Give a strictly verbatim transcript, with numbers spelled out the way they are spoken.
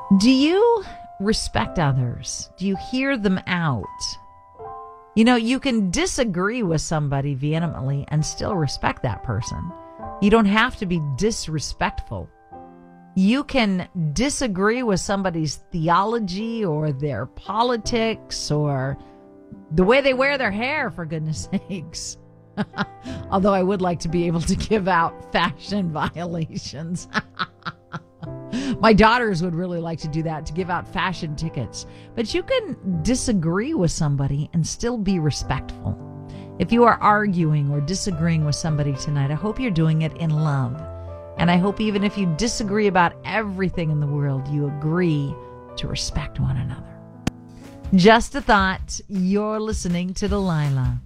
Do you respect others? Do you hear them out? You know, you can disagree with somebody vehemently and still respect that person. You don't have to be disrespectful. You can disagree with somebody's theology or their politics or the way they wear their hair, for goodness sakes. Although I would like to be able to give out fashion violations. My daughters would really like to do that, to give out fashion tickets. But you can disagree with somebody and still be respectful. If you are arguing or disagreeing with somebody tonight, I hope you're doing it in love. And I hope even if you disagree about everything in the world, you agree to respect one another. Just a thought. You're listening to Delilah.